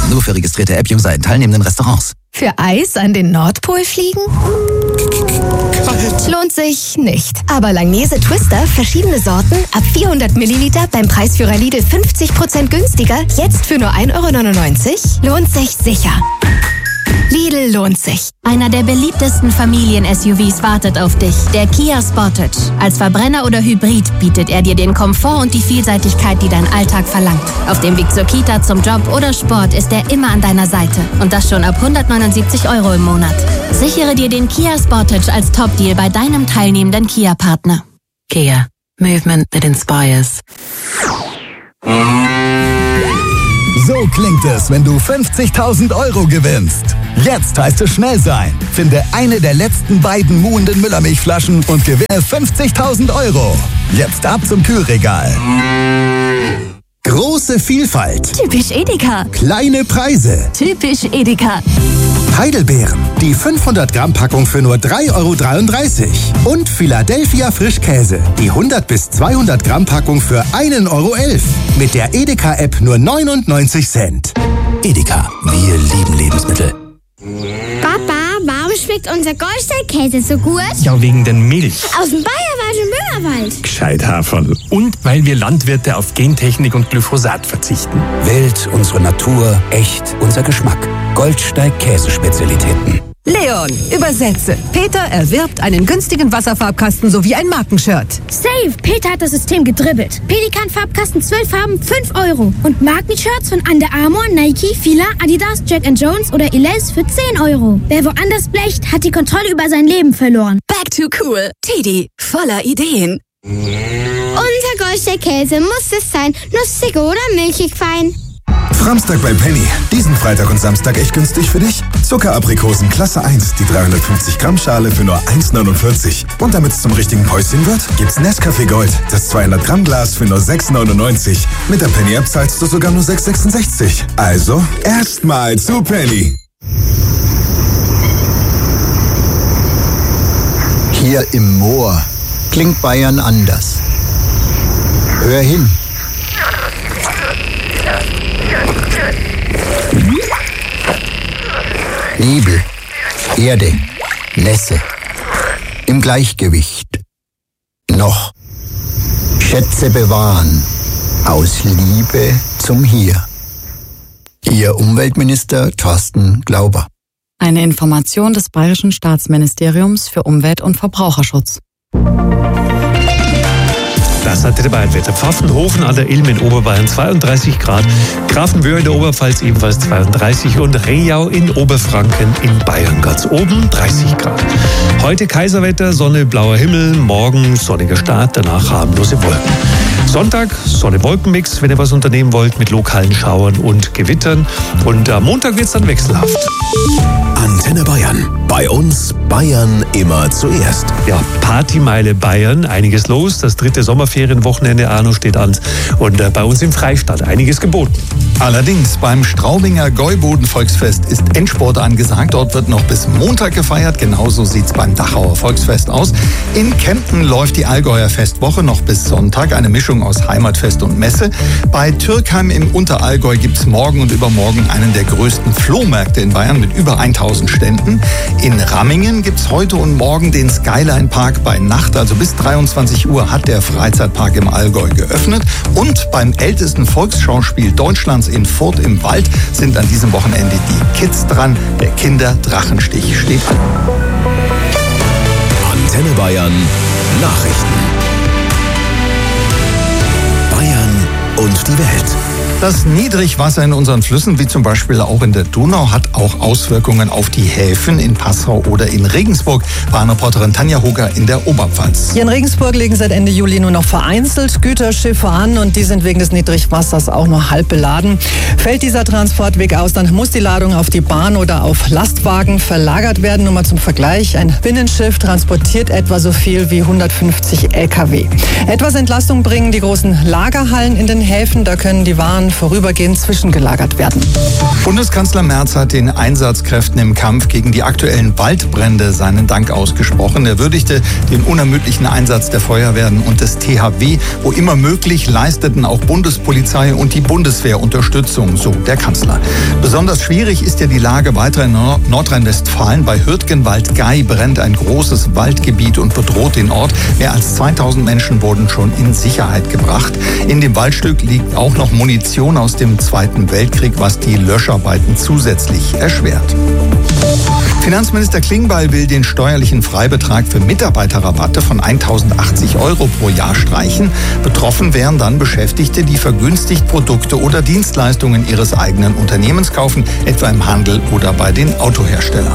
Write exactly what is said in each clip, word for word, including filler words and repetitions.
Nur für registrierte App-User in teilnehmenden Restaurants. Für Eis an den Nordpol fliegen? Kalt. Lohnt sich nicht. Aber Langnese Twister, verschiedene Sorten, ab vierhundert Milliliter beim Preisführer Lidl fünfzig Prozent günstiger, jetzt für nur ein Euro neunundneunzig, lohnt sich sicher. Lidl lohnt sich. Einer der beliebtesten Familien-S U Vs wartet auf dich, der Kia Sportage. Als Verbrenner oder Hybrid bietet er dir den Komfort und die Vielseitigkeit, die dein Alltag verlangt. Auf dem Weg zur Kita, zum Job oder Sport ist er immer an deiner Seite. Und das schon ab hundertneunundsiebzig Euro im Monat. Sichere dir den Kia Sportage als Top-Deal bei deinem teilnehmenden Kia-Partner. Kia. Movement that inspires. So klingt es, wenn du fünfzigtausend Euro gewinnst. Jetzt heißt es schnell sein. Finde eine der letzten beiden muhenden Müllermilchflaschen und gewinne fünfzigtausend Euro. Jetzt ab zum Kühlregal. Große Vielfalt. Typisch Edeka. Kleine Preise. Typisch Edeka. Heidelbeeren. Die fünfhundert Gramm Packung für nur drei Euro dreiunddreißig. Und Philadelphia Frischkäse. Die hundert bis zweihundert Gramm Packung für ein Euro elf. Mit der Edeka-App nur neunundneunzig Cent. Edeka, wir lieben Lebensmittel. Papa, warum schmeckt unser Goldstein-Käse so gut? Ja, wegen der Milch. Aus dem Bayerischen Müllerwald. Gescheit Haferl. Und weil wir Landwirte auf Gentechnik und Glyphosat verzichten. Wild, unsere Natur, echt, unser Geschmack. Goldsteig Käsespezialitäten. Leon, übersetze. Peter erwirbt einen günstigen Wasserfarbkasten sowie ein Markenshirt. Safe, Peter hat das System gedribbelt. Pelikan-Farbkasten, zwölf Farben, fünf Euro. Und Markenshirts von Under Armour, Nike, Fila, Adidas, Jack and Jones oder Elize für zehn Euro. Wer woanders blecht, hat die Kontrolle über sein Leben verloren. Back to cool. Teddy, voller Ideen. Unser Goldstein-Käse muss es sein. Nussig oder milchig fein. Framstag bei Penny. Diesen Freitag und Samstag echt günstig für dich? Zuckeraprikosen Klasse eins, die dreihundertfünfzig Gramm Schale für nur eins neunundvierzig. Und damit es zum richtigen Päuschen wird, gibt's Nescafé Gold, das zweihundert Gramm Glas für nur sechs neunundneunzig. Mit der Penny App zahlst du sogar nur sechs sechsundsechzig. Also, erstmal zu Penny. Hier im Moor klingt Bayern anders. Hör hin. Nebel, Erde, Nässe, im Gleichgewicht. Noch. Schätze bewahren, aus Liebe zum Hier. Ihr Umweltminister Thorsten Glauber. Eine Information des Bayerischen Staatsministeriums für Umwelt- und Verbraucherschutz. Das hatte der Bayernwetter. Pfaffenhofen an der Ilm in Oberbayern zweiunddreißig Grad, Grafenwöhr in der Oberpfalz ebenfalls zweiunddreißig und Rehau in Oberfranken in Bayern ganz oben dreißig Grad. Heute Kaiserwetter, Sonne, blauer Himmel, morgen sonniger Start, danach harmlose Wolken. Sonntag, Sonne-Wolken-Mix, wenn ihr was unternehmen wollt, mit lokalen Schauern und Gewittern. Und am Montag wird es dann wechselhaft. Antenne Bayern. Bei uns Bayern immer zuerst. Ja, Partymeile Bayern, einiges los. Das dritte Sommerferienwochenende Arno steht an. Und äh, bei uns im Freistaat einiges geboten. Allerdings beim Straubinger Gäuboden-Volksfest ist Endsport angesagt. Dort wird noch bis Montag gefeiert. Genauso sieht es beim Dachauer Volksfest aus. In Kempten läuft die Allgäuer Festwoche noch bis Sonntag. Eine Mischung aus Heimatfest und Messe. Bei Türkheim im Unterallgäu gibt es morgen und übermorgen einen der größten Flohmärkte in Bayern mit über tausend Ständen. In Rammingen gibt es heute und morgen den Skyline Park bei Nacht. Also bis dreiundzwanzig Uhr hat der Freizeitpark im Allgäu geöffnet. Und beim ältesten Volksschauspiel Deutschlands in Furth im Wald sind an diesem Wochenende die Kids dran. Der Kinder-Drachenstich steht an. Antenne Bayern Nachrichten. Bayern und die Welt. Das Niedrigwasser in unseren Flüssen, wie zum Beispiel auch in der Donau, hat auch Auswirkungen auf die Häfen in Passau oder in Regensburg. Bahnreporterin Tanja Hoger in der Oberpfalz. Hier in Regensburg legen seit Ende Juli nur noch vereinzelt Güterschiffe an und die sind wegen des Niedrigwassers auch nur halb beladen. Fällt dieser Transportweg aus, dann muss die Ladung auf die Bahn oder auf Lastwagen verlagert werden. Nur mal zum Vergleich, ein Binnenschiff transportiert etwa so viel wie hundertfünfzig L K W. Etwas Entlastung bringen die großen Lagerhallen in den Häfen, da können die Waren vorübergehend zwischengelagert werden. Bundeskanzler Merz hat den Einsatzkräften im Kampf gegen die aktuellen Waldbrände seinen Dank ausgesprochen. Er würdigte den unermüdlichen Einsatz der Feuerwehren und des T H W. Wo immer möglich leisteten auch Bundespolizei und die Bundeswehr Unterstützung. Veränderung, so der Kanzler. Besonders schwierig ist ja die Lage weiter in Nordrhein-Westfalen. Bei Hürtgenwald-Gei brennt ein großes Waldgebiet und bedroht den Ort. Mehr als zweitausend Menschen wurden schon in Sicherheit gebracht. In dem Waldstück liegt auch noch Munition aus dem Zweiten Weltkrieg, was die Löscharbeiten zusätzlich erschwert. Finanzminister Klingbeil will den steuerlichen Freibetrag für Mitarbeiterrabatte von eintausendachtzig Euro pro Jahr streichen. Betroffen wären dann Beschäftigte, die vergünstigt Produkte oder Dienstleistungen ihres eigenen Unternehmens kaufen, etwa im Handel oder bei den Autoherstellern.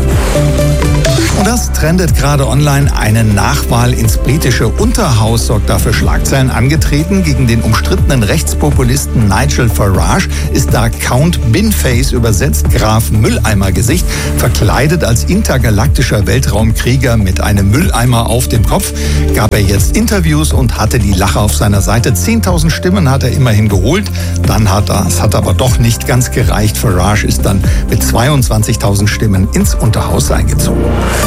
Und das trendet gerade online. Eine Nachwahl ins britische Unterhaus sorgt dafür Schlagzeilen. Angetreten gegen den umstrittenen Rechtspopulisten Nigel Farage ist da Count Binface, übersetzt Graf Mülleimergesicht, verkleidet als intergalaktischer Weltraumkrieger mit einem Mülleimer auf dem Kopf. Gab er jetzt Interviews und hatte die Lacher auf seiner Seite. zehntausend Stimmen hat er immerhin geholt. Dann hat er, es hat aber doch nicht ganz gereicht. Farage ist dann mit zweiundzwanzigtausend Stimmen ins Unterhaus eingezogen.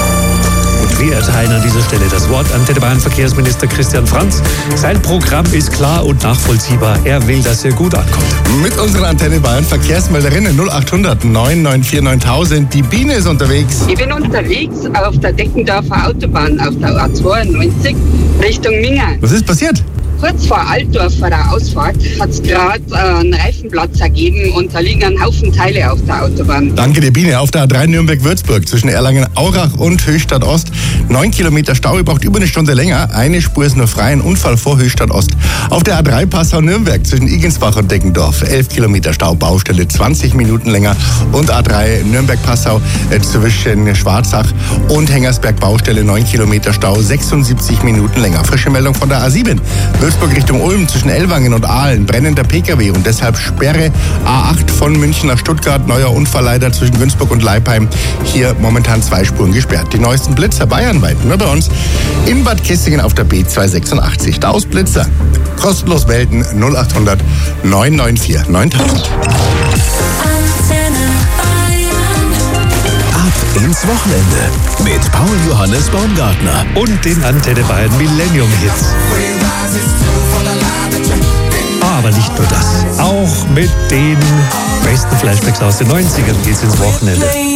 Und wir erteilen an dieser Stelle das Wort an Antenne Bayern Verkehrsminister Christian Franz. Sein Programm ist klar und nachvollziehbar. Er will, dass er gut ankommt. Mit unserer Antenne Bayern Verkehrsmelderin null achthundert neun neun vier neuntausend. Die Biene ist unterwegs. Ich bin unterwegs auf der Deckendorfer Autobahn auf der A zweiundneunzig Richtung Minga. Was ist passiert? Kurz vor Altdorf vor der Ausfahrt hat es gerade äh, einen Reifenplatz ergeben und da liegen ein Haufen Teile auf der Autobahn. Danke dir, Biene. Auf der A drei Nürnberg-Würzburg zwischen Erlangen-Aurach und Höchstadt-Ost. Neun Kilometer Stau, ihr braucht über eine Stunde länger. Eine Spur ist nur frei, ein Unfall vor Höchstadt-Ost. Auf der A drei Passau-Nürnberg zwischen Igensbach und Deckendorf. Elf Kilometer Stau, Baustelle, zwanzig Minuten länger. Und A drei Nürnberg-Passau äh, zwischen Schwarzach und Hengersberg, Baustelle, neun Kilometer Stau, sechsundsiebzig Minuten länger. Frische Meldung von der A sieben. Würzburg Richtung Ulm zwischen Ellwangen und Aalen, brennender P K W und deshalb Sperre. A acht von München nach Stuttgart, neuer Unfall leider zwischen Günzburg und Leipheim. Hier momentan zwei Spuren gesperrt. Die neuesten Blitzer bayernweit, nur bei uns in Bad Kissingen auf der B zweihundertsechsundachtzig. Da aus Blitzer. Kostenlos melden null achthundert neun neun vier neuntausend. Ins Wochenende mit Paul Johannes Baumgartner und den Antenne Bayern Millennium Hits. Aber nicht nur das. Auch mit den besten Flashbacks aus den neunzigern geht's ins Wochenende.